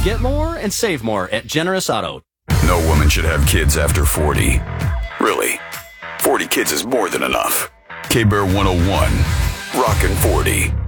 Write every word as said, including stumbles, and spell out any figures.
Get more and save more at Generous Auto. No woman should have kids after forty. Really, forty kids is more than enough. K-Bear one oh one, rockin' forty.